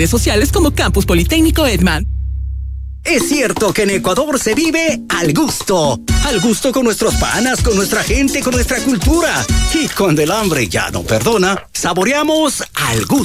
sociales como Campus Politécnico Edman. Es cierto que en Ecuador se vive al gusto con nuestros panas, con nuestra gente, con nuestra cultura. Y cuando el hambre ya no perdona, saboreamos al gusto.